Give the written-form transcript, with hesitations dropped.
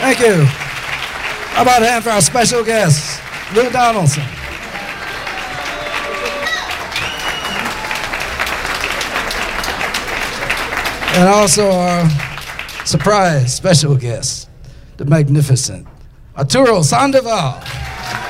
Thank you. How about a hand for our special guest, Lou Donaldson? And also our surprise special guest, the magnificent Arturo Sandoval.